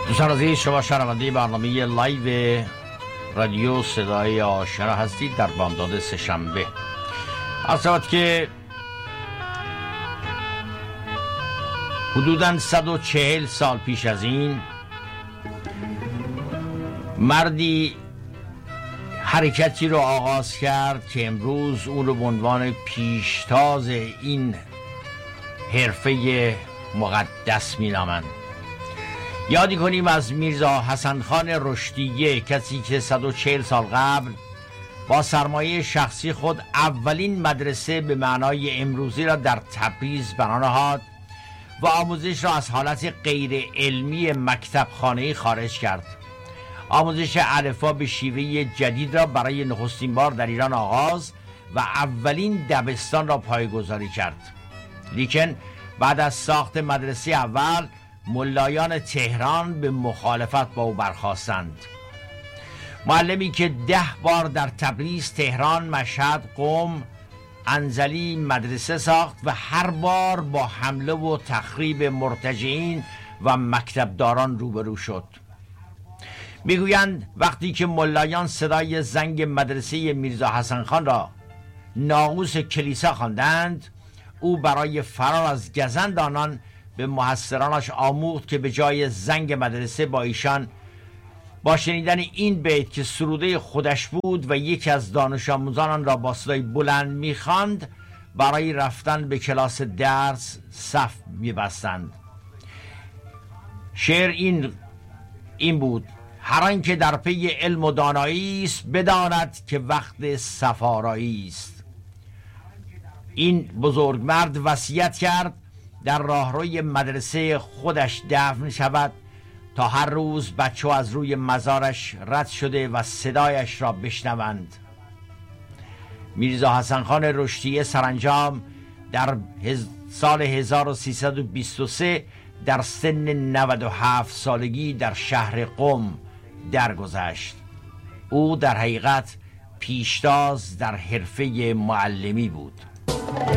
دوستان عزیز، شما شنونده برنامه لایو رادیو صدای آشنا هستید در بامداد سه‌شنبه. از که حدوداً 140 سال پیش از این مردی حرکتی رو آغاز کرد که امروز اون رو به عنوان پیشتاز این حرفه مقدس می‌نامند. یادی کنیم از میرزا حسن خان رشدیه، کسی که 140 سال قبل با سرمایه شخصی خود اولین مدرسه به معنای امروزی را در تبریز بنا نهاد و آموزش را از حالت غیر علمی مکتب خانه‌ای خارج کرد. آموزش الفبا به شیوه جدید را برای نخستین بار در ایران آغاز و اولین دبستان را پایه‌گذاری کرد. لیکن بعد از ساخت مدرسه اول، ملایان تهران به مخالفت با او برخاستند. معلمی که 10 بار در تبریز، تهران، مشهد، قم، انزلی مدرسه ساخت و هر بار با حمله و تخریب مرتجعین و مکتبداران روبرو شد. میگویند وقتی که ملایان صدای زنگ مدرسه میرزا حسن خان را ناقوس کلیسا خواندند، او برای فرار از گزند آنان به محصرانش آموخت که به جای زنگ مدرسه با ایشان با شنیدن این بیت که سروده خودش بود و یکی از دانش آموزان آن را با صدای بلند می‌خواند، برای رفتن به کلاس درس صف می‌بستند. شعر این بود: هر آن که در پی علم و دانایی است، بداند که وقت صف آرایی است. این بزرگمرد وصیت کرد در راهروی مدرسه خودش دفن شود تا هر روز بچه‌ها از روی مزارش رد شده و صدایش را بشنوند. میرزا حسن خان رشدیه سرانجام در سال 1323 در سن 97 سالگی در شهر قم درگذشت. او در حقیقت پیشتاز در حرفه معلمی بود.